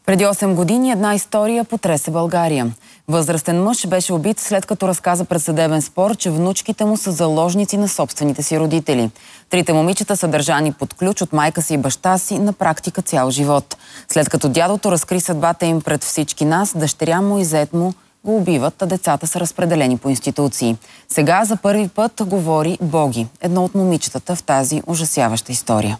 Преди 8 години една история потресе България. Възрастен мъж беше убит след като разказа пред съдебен спор, че внучките му са заложници на собствените си родители. Трите момичета са държани под ключ от майка си и баща си на практика цял живот. След като дядото разкри съдбата им пред всички нас, дъщеря му и зет му го убиват, а децата са разпределени по институции. Сега за първи път говори Боги, едно от момичетата в тази ужасяваща история.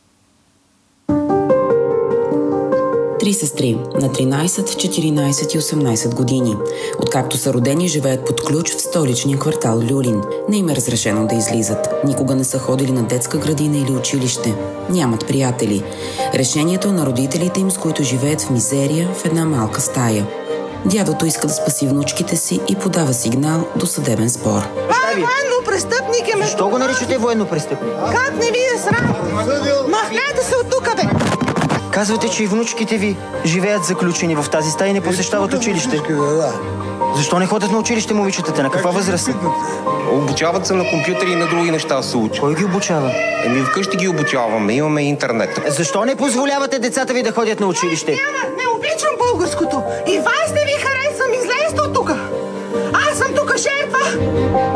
Три сестри на 13, 14 и 18 години. Откакто са родени, живеят под ключ в столичния квартал Люлин. Не им е разрешено да излизат. Никога не са ходили на детска градина или училище. Нямат приятели. Решението на родителите им, с които живеят в мизерия в една малка стая. Дядото иска да спаси внучките си и подава сигнал до съдебен спор. Това е военно престъпник. Защо го наричате военно престъпник? Как не ви е срам? Махнете се от тук, бе! Казвате, че и внучките ви живеят заключени в тази стая и не посещават училище. Защо не ходят на училище момичетата? На каква възраст? Обучават се на компютъри и на други неща се учат. Кой ги обучава? Вкъщи ги обучаваме, имаме интернет. Защо не позволявате децата ви да ходят на училище? Не обичам българското. И вас не ви харесвам. Излезте от тук. Аз съм тук жертва.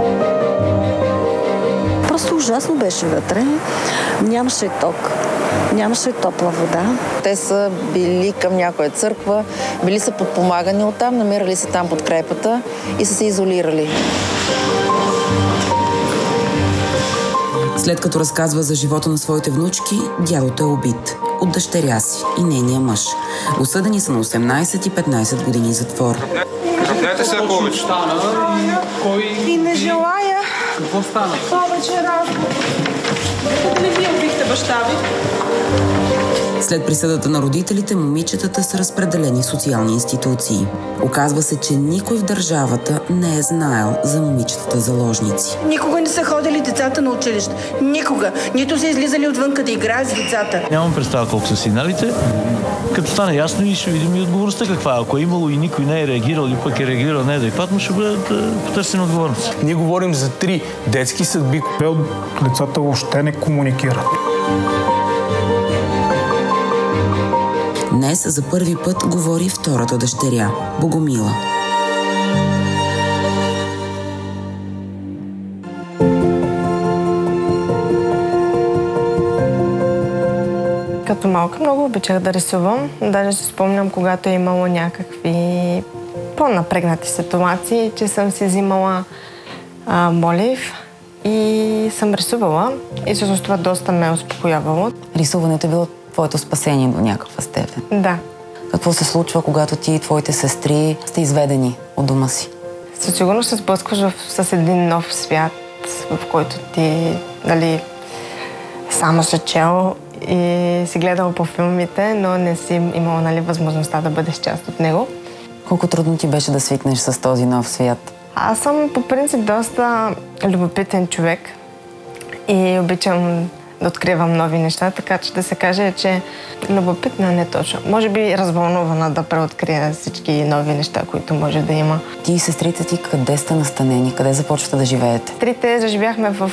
Просто ужасно беше вътре. Нямаше ток. Нямаше топла вода. Те са били към някоя църква, били са подпомагани оттам, намирали се там подкрепата и са се изолирали. След като разказва за живота на своите внучки, дядото е убит от дъщеря си и нейния мъж. Осъдени са на 18 и 15 години затвор. Къдете се повече. И не желая. Какво стана? Повече разговор. Къде ли вие убихте баща ви? След присъдата на родителите, момичетата са разпределени в социални институции. Оказва се, че никой в държавата не е знаел за момичетата заложници. Никога не са ходили децата на училище. Никога. Нито са излизали отвънка да играят с децата. Нямам представа колко са сигналите. Като стане ясно и ще видим и отговорността каква. Ако е имало и никой не е реагирал или пък е реагирал неадекватно, ще бъдат потърсени отговорност. Ние говорим за 3 детски съдби. Децата въобще не комуникират. Днес за първи път говори втората дъщеря – Богомила. Като малка много обичах да рисувам. Даже си спомням, когато е имало някакви по-напрегнати ситуации, че съм си взимала молив и съм рисувала. И всъщност това доста ме е успокоявало. Рисуването е било твоето спасение до някаква степен. Да. Какво се случва, когато ти и твоите сестри сте изведени от дома си? Със сигурност се сблъскваш с един нов свят, в който ти, само се чел и си гледал по филмите, но не си имал, възможността да бъдеш част от него. Колко трудно ти беше да свикнеш с този нов свят? Аз съм по принцип доста любопитен човек и обичам да откривам нови неща, така че да се каже, че любопитна не точно. Може би развълнувана да преоткрия всички нови неща, които може да има. Ти и сестрите ти къде сте настанени? Къде започвате да живеете? Трите заживяхме в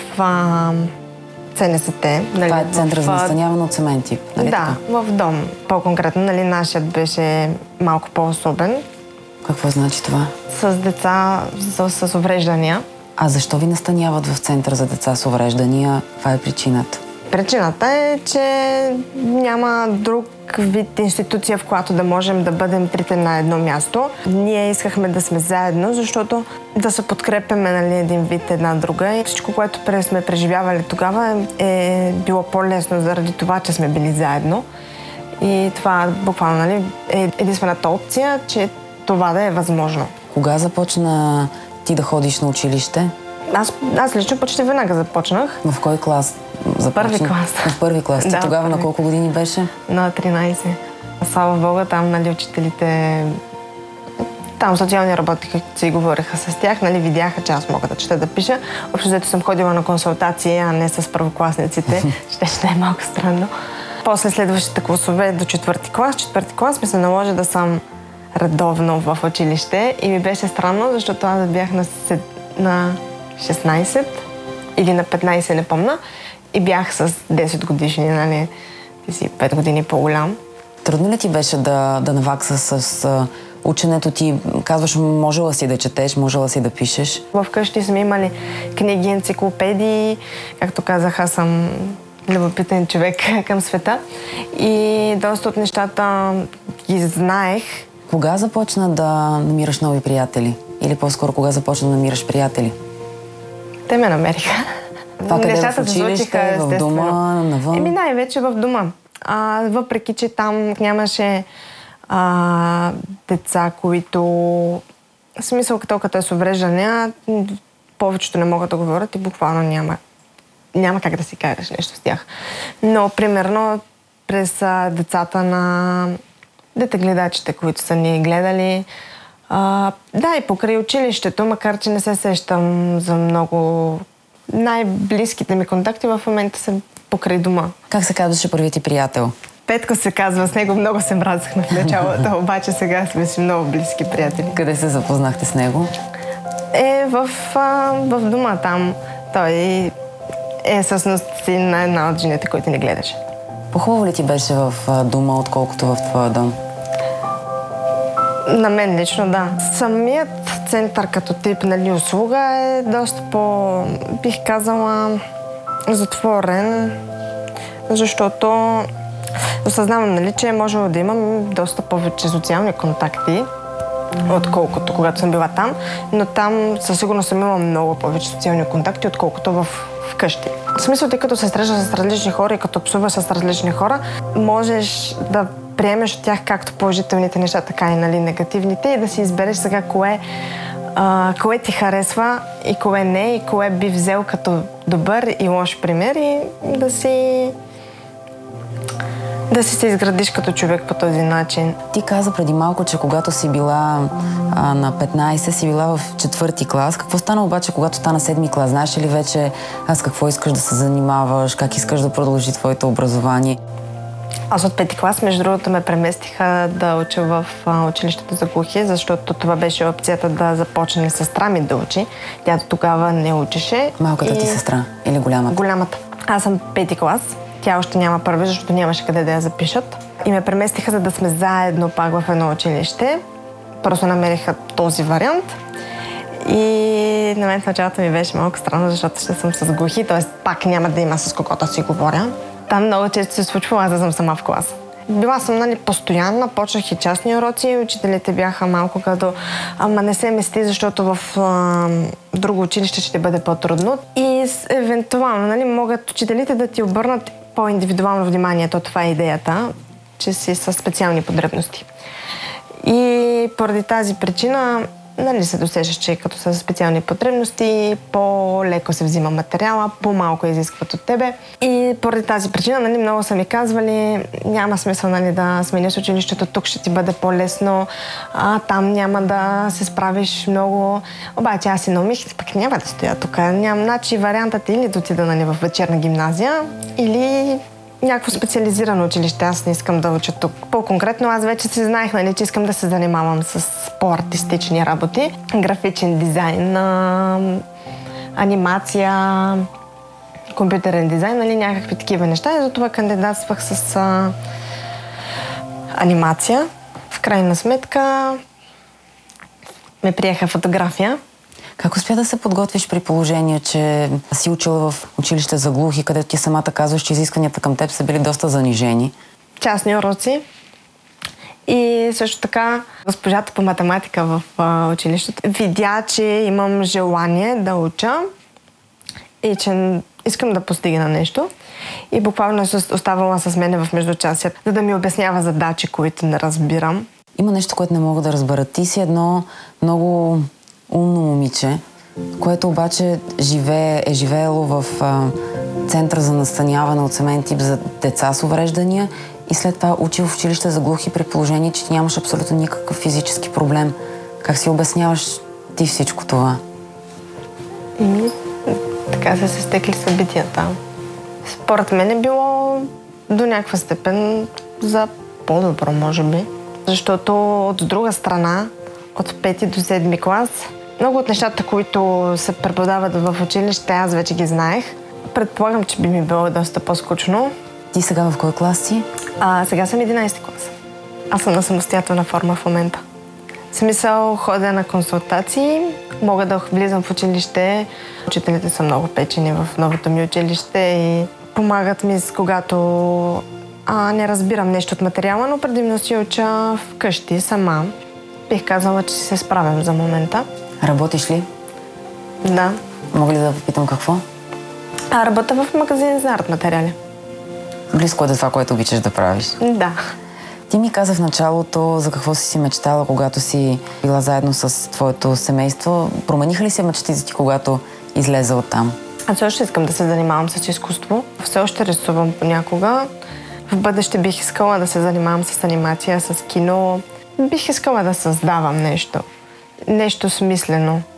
ЦНСТ. Това е център за настаняване от семейни, нали? Да, в дом. По-конкретно, нашият беше малко по-особен. Какво значи това? С деца с увреждания. А защо ви настаняват в център за деца с увреждания? Каква е причината? Причината е, че няма друг вид институция, в която да можем да бъдем трите на едно място. Ние искахме да сме заедно, защото да се подкрепяме един вид една друга. И всичко, което сме преживявали тогава, е било по-лесно заради това, че сме били заедно. И това буквално е единствената опция, че това да е възможно. Кога започна ти да ходиш на училище? Аз лично почти веднага започнах. В кой клас започна? Първи клас. В първи клас. Да, тогава на колко години беше? На 13. Слава Бога, там учителите, там социални работники си говориха с тях, видяха, че аз мога да чета, да пиша. Общо взето съм ходила на консултации, а не с първокласниците. Ще е малко странно. После следващите класове до 4-ти клас. 4-ти клас ми се наложи да съм редовно в училище и ми беше странно, защото аз бях на 16 или на 15, не помня, и бях с 10 годишни, ти си 5 години по-голям. Трудно ли ти беше да навакса с ученето ти? Казваш, можела си да четеш, можела си да пишеш. Вкъщи сме имали книги, енциклопедии. Както казах, аз съм любопитен човек към света. И доста от нещата ги знаех. Кога започна да намираш нови приятели? Или по-скоро, кога започна да намираш приятели? Те ме намериха. Това къде в училище, в дома, навън? Най-вече в дома. Въпреки, че там нямаше деца, които... В смисъл, като е с увреждания, повечето не могат да говорят и буквално няма как да си кажеш нещо с тях. Но, примерно, през децата на детегледачите, които са ни гледали, да, и покрай училището, макар че не се сещам за много... Най-близките ми контакти в момента са покрай дома. Как се казваше първият ти приятел? Петко се казва, с него много се мразахме в началото, обаче сега сме си много близки приятели. Къде се запознахте с него? В дома там. Той е всъщност син на една от жените, които ни гледаше. По-хубаво ли ти беше в дома, отколкото в твоя дом? На мен лично, да. Самият център като тип услуга е доста бих казала, затворен, защото осъзнавам, че е можело да имам доста повече социални контакти, отколкото когато съм била там, но там със сигурност съм имала много повече социални контакти, отколкото вкъщи. В смисъл, тъй като се срещаш с различни хора и като псуваш с различни хора, можеш да приемеш от тях както положителните неща, така и негативните и да си избереш сега кое ти харесва и кое не, и кое би взел като добър и лош пример и да си се изградиш като човек по този начин. Ти каза преди малко, че когато си била на 15, си била в 4-ти клас. Какво стана обаче, когато стана 7-ми клас? Знаеш ли вече с какво искаш да се занимаваш, как искаш да продължи твоето образование? Аз от 5-ти клас, между другото, ме преместиха да уча в училището за глухи, защото това беше опцията да започне сестра ми да учи. Тя тогава не учеше. Малката ти сестра или голямата? Голямата. Аз съм 5-ти клас. Тя още няма първи, защото нямаше къде да я запишат. И ме преместиха, за да сме заедно пак в едно училище. Просто намериха този вариант. И на мен в началото ми беше малко странно, защото ще съм с глухи, т.е. пак няма да има с когото си говоря. Там много често се случва, аз да съм сама в класа. Била съм постоянна, почнах и частни уроци, учителите бяха малко като ама не се мести, защото в друго училище ще бъде по-трудно. И евентуално могат учителите да ти обърнат по-индивидуално вниманието. Това е идеята, че си с специални потребности. И поради тази причина се досещаш, че като са специални потребности, по-леко се взима материала, по-малко изискват от тебе. И поради тази причина много са ми казвали, няма смисъл да смениш училището, тук ще ти бъде по-лесно, там няма да се справиш много. Обаче аз си наумих, пък няма да стоя тук. Значи вариантът е или да отида в вечерна гимназия, или някакво специализирано училище. Аз не искам да уча тук. По-конкретно аз вече си знаех, че искам да се занимавам с по-артистични работи. Графичен дизайн, анимация, компютърен дизайн, някакви такива неща. И затова кандидатствах с анимация. В крайна сметка ме приеха фотография. Как успя да се подготвиш при положение, че си учила в училище за глухи, където ти самата казваш, че изискванията към теб са били доста занижени? Частни уроци. И също така госпожата по математика в училището видя, че имам желание да уча и че искам да постигна нещо. И буквално се оставала с мене в междучасията, за да ми обяснява задачи, които не разбирам. Има нещо, което не мога да разбера. Ти си едно много умно момиче, което обаче е живеело в център за настаняване от семейен тип за деца с увреждания и след това учи в училище за глухи при положение, че ти нямаш абсолютно никакъв физически проблем. Как си обясняваш ти всичко това? Така са се стекли събитията. Според мен е било до някаква степен за по-добро, може би. Защото от друга страна, от 5 до 7 клас, много от нещата, които се преподават в училище, аз вече ги знаех. Предполагам, че би ми било доста по-скучно. Ти сега в кой клас си? Сега съм 11 клас. Аз съм на самостоятелна форма в момента. В смисъл, ходя на консултации, мога да влизам в училище. Учителите са много печени в новото ми училище и помагат ми, когато не разбирам нещо от материала, но предимно си уча вкъщи сама. Бих казала, че си се справям за момента. Работиш ли? Да. Мога ли да попитам какво? Работя в магазин за арт материали. Близко е до това, което обичаш да правиш. Да. Ти ми каза в началото за какво си мечтала, когато си била заедно с твоето семейство. Промениха ли се мечтите ти, когато излезе оттам? Аз още искам да се занимавам с изкуство. Все още рисувам понякога. В бъдеще бих искала да се занимавам с анимация, с кино. Бих искала да създавам нещо. Нещо смислено.